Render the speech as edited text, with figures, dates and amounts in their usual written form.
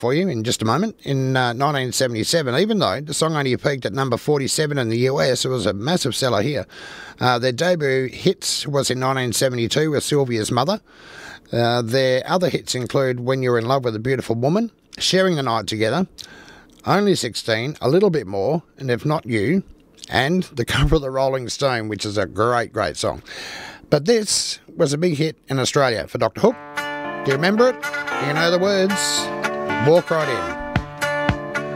for you in just a moment. In 1977, even though the song only peaked at number 47 in the US, it was a massive seller here. Their debut hits was in 1972 with Sylvia's Mother. Their other hits include When You're in Love with a Beautiful Woman, Sharing the Night Together, Only 16, A Little Bit More, and If Not You, and the cover of the Rolling Stone, which is a great, great song. But this was a big hit in Australia for Dr. Hook. Do you remember it? Do you know the words? Walk right in.